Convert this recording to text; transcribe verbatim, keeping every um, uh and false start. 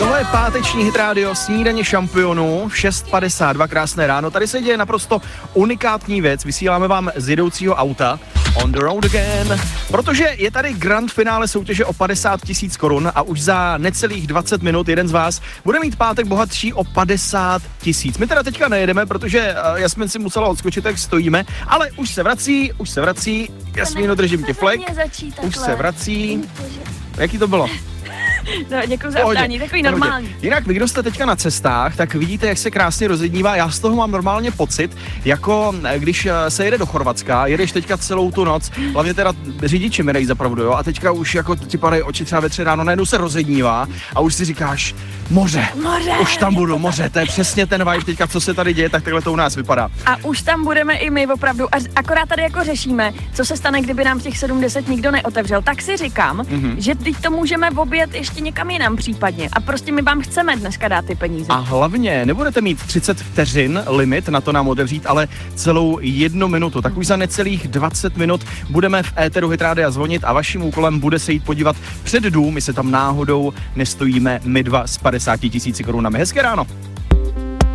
Tohle je páteční Hit Radio, snídaně šampionů, šest padesát dva, krásné ráno. Tady se děje naprosto unikátní věc, vysíláme vám z jedoucího auta. On the road again, protože je tady grand finále soutěže o padesát tisíc korun a už za necelých dvacet minut jeden z vás bude mít pátek bohatší o padesát tisíc. My teda teďka nejedeme, protože uh, Jasmin si musela odskočit, jak stojíme, ale už se vrací, už se vrací, Jasmíno, držím ti flek, už se vrací. Jaký to bylo? No, děkuji za vstání, takový normální. Jinak vy, kdo jste teďka na cestách, tak vidíte, jak se krásně rozednívá. Já z toho mám normálně pocit, jako když se jede do Chorvatska, jedeš teďka celou tu noc, hlavně teda řidiči mi dají zapravdu, jo, a teďka už jako ti padají oči třeba ve tři ráno, najednou se rozednívá a už si říkáš, moře, moře, už tam budu, moře, to je přesně ten vibe teďka, co se tady děje, tak takhle to u nás vypadá. A už tam budeme i my opravdu, a akorát tady jako řešíme, co se stane, kdyby nám těch sedm deset nikdo neotevřel, tak si říkám, mm-hmm. že teď to můžeme objet ještě někam jinam případně a prostě my vám chceme dneska dát ty peníze. A hlavně nebudete mít třicet vteřin limit na to nám otevřít, ale celou jednu minutu. Tak už za necelých dvacet minut budeme v éteru Hit Rádia zvonit a vaším úkolem bude se jít podívat před dům, my se tam náhodou nestojíme my dva s padesáti tisíci korunami. Hezké ráno.